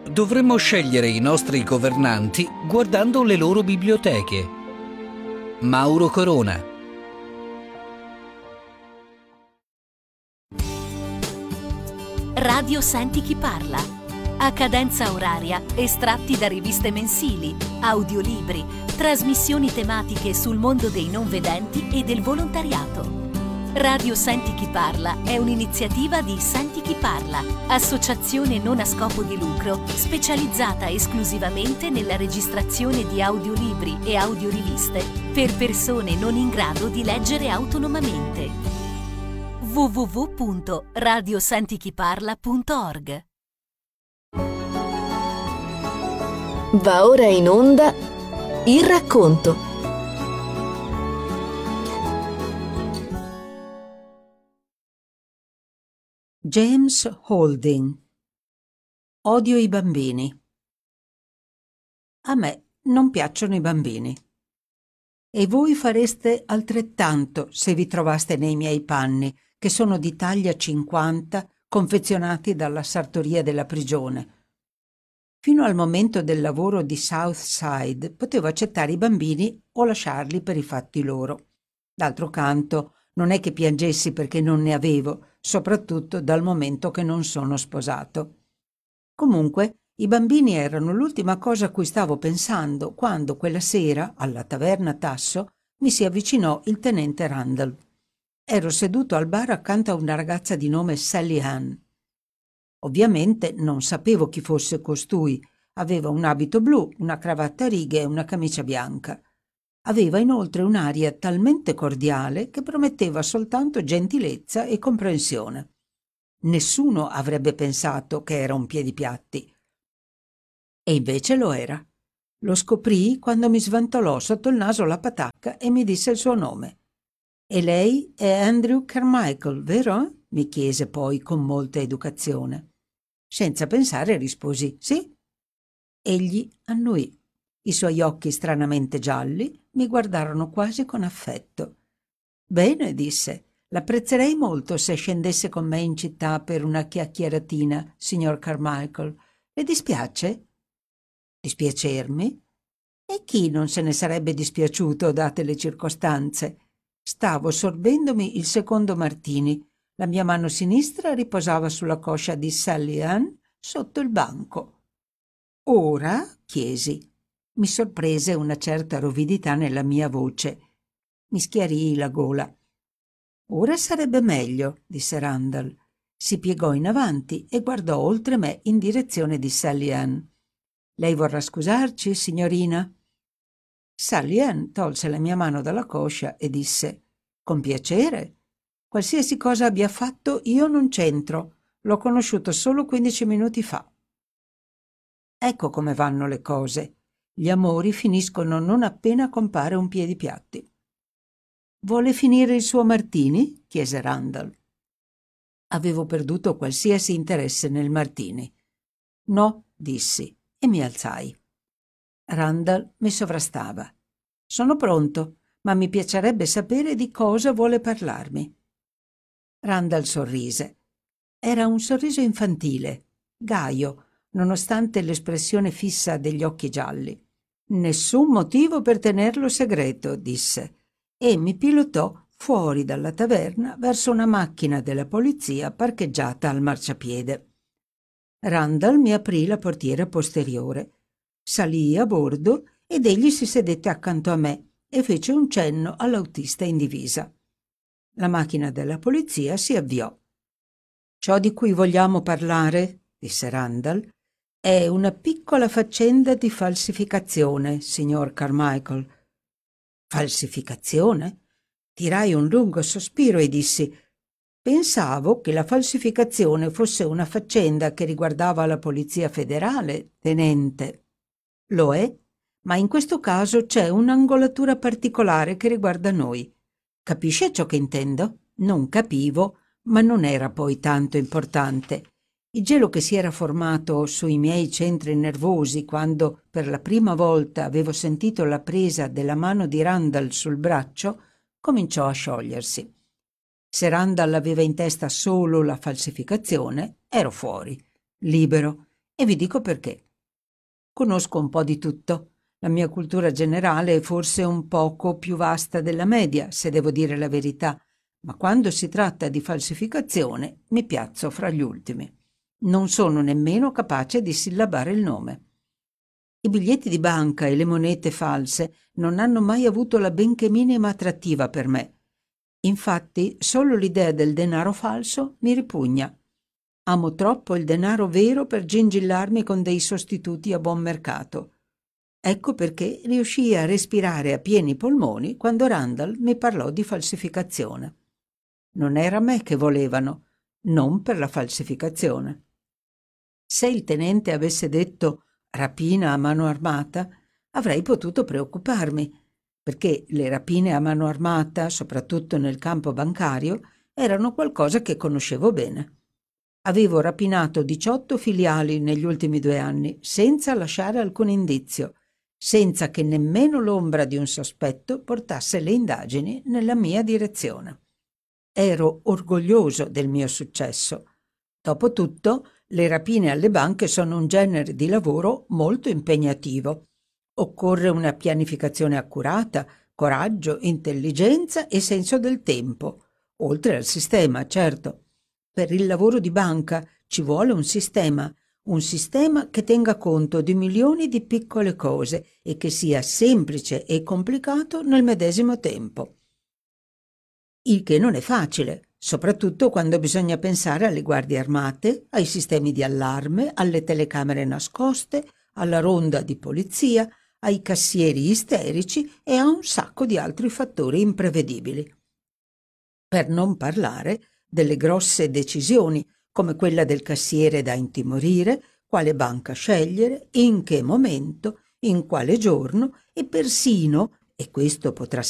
Dovremmo scegliere i nostri governanti guardando le loro biblioteche. Mauro Corona. Radio Senti chi parla. A cadenza oraria, estratti da riviste mensili, audiolibri, trasmissioni tematiche sul mondo dei non vedenti e del volontariato. Radio Senti chi parla è un'iniziativa di Senti chi parla, associazione non a scopo di lucro specializzata esclusivamente nella registrazione di audiolibri e audioriviste per persone non in grado di leggere autonomamente. www.radiosentichiparla.org. Va ora in onda Il racconto. James Holding. Odio i bambini. A me non piacciono i bambini. E voi fareste altrettanto se vi trovaste nei miei panni, che sono di taglia 50, confezionati dalla sartoria della prigione. Fino al momento del lavoro di Southside potevo accettare i bambini o lasciarli per i fatti loro. D'altro canto, non è che piangessi perché non ne avevo, soprattutto dal momento che non sono sposato. Comunque, i bambini erano l'ultima cosa a cui stavo pensando quando quella sera, alla taverna Tasso, mi si avvicinò il tenente Randall. Ero seduto al bar accanto a una ragazza di nome Sally Ann. Ovviamente non sapevo chi fosse costui. Aveva un abito blu, una cravatta a righe e una camicia bianca. Aveva inoltre un'aria talmente cordiale che prometteva soltanto gentilezza e comprensione. Nessuno avrebbe pensato che era un piedipiatti. E invece lo era. Lo scoprii quando mi svantolò sotto il naso la patacca e mi disse il suo nome. «E lei è Andrew Carmichael, vero?» mi chiese poi con molta educazione. Senza pensare risposi «sì». Egli annuì. I suoi occhi stranamente gialli mi guardarono quasi con affetto. «Bene», disse, «l'apprezzerei molto se scendesse con me in città per una chiacchieratina, signor Carmichael. Le dispiace?» «Dispiacermi? E chi non se ne sarebbe dispiaciuto, date le circostanze?» Stavo sorbendomi il secondo martini. La mia mano sinistra riposava sulla coscia di Sally Ann sotto il banco. «Ora?» chiesi. Mi sorprese una certa rovidità nella mia voce. Mi schiarii la gola. «Ora sarebbe meglio», disse Randall. Si piegò in avanti e guardò oltre me in direzione di Sally Ann. «Lei vorrà scusarci, signorina?» Sally Ann tolse la mia mano dalla coscia e disse: «Con piacere. Qualsiasi cosa abbia fatto io non c'entro. L'ho conosciuto solo 15 minuti fa». Ecco come vanno le cose. Gli amori finiscono non appena compare un piedipiatti. «Vuole finire il suo martini?» chiese Randall. Avevo perduto qualsiasi interesse nel martini. «No», dissi e mi alzai. Randall mi sovrastava. «Sono pronto, ma mi piacerebbe sapere di cosa vuole parlarmi». Randall sorrise. Era un sorriso infantile, gaio, nonostante l'espressione fissa degli occhi gialli. «Nessun motivo per tenerlo segreto», disse, e mi pilotò fuori dalla taverna verso una macchina della polizia parcheggiata al marciapiede. Randall mi aprì la portiera posteriore. Salii a bordo ed egli si sedette accanto a me e fece un cenno all'autista in divisa. La macchina della polizia si avviò. «Ciò di cui vogliamo parlare», disse Randall, «è una piccola faccenda di falsificazione, signor Carmichael». «Falsificazione?» Tirai un lungo sospiro e dissi: «Pensavo che la falsificazione fosse una faccenda che riguardava la Polizia Federale, tenente». «Lo è, ma in questo caso c'è un'angolatura particolare che riguarda noi. Capisce ciò che intendo?» Non capivo, ma non era poi tanto importante. Il gelo che si era formato sui miei centri nervosi quando per la prima volta avevo sentito la presa della mano di Randall sul braccio cominciò a sciogliersi. Se Randall aveva in testa solo la falsificazione, ero fuori, libero, E vi dico perché. Conosco un po' di tutto. La mia cultura generale è forse un poco più vasta della media, se devo dire la verità, ma quando si tratta di falsificazione mi piazzo fra gli ultimi. Non sono nemmeno capace di sillabare il nome. I biglietti di banca e le monete false non hanno mai avuto la benché minima attrattiva per me. Infatti, solo l'idea del denaro falso mi ripugna. Amo troppo il denaro vero per gingillarmi con dei sostituti a buon mercato. Ecco perché riuscii a respirare a pieni polmoni quando Randall mi parlò di falsificazione. Non era me che volevano, non per la falsificazione. Se il tenente avesse detto rapina a mano armata, avrei potuto preoccuparmi, perché le rapine a mano armata, soprattutto nel campo bancario, erano qualcosa che conoscevo bene. Avevo rapinato 18 filiali negli ultimi 2 anni, senza lasciare alcun indizio, senza che nemmeno l'ombra di un sospetto portasse le indagini nella mia direzione. Ero orgoglioso del mio successo. Dopotutto, le rapine alle banche sono un genere di lavoro molto impegnativo. Occorre una pianificazione accurata, coraggio, intelligenza e senso del tempo, oltre al sistema, certo. Per il lavoro di banca ci vuole un sistema che tenga conto di milioni di piccole cose e che sia semplice e complicato nel medesimo tempo. Il che non è facile, soprattutto quando bisogna pensare alle guardie armate, ai sistemi di allarme, alle telecamere nascoste, alla ronda di polizia, ai cassieri isterici e a un sacco di altri fattori imprevedibili. Per non parlare delle grosse decisioni, come quella del cassiere da intimorire, quale banca scegliere, in che momento, in quale giorno e persino, e questo potrà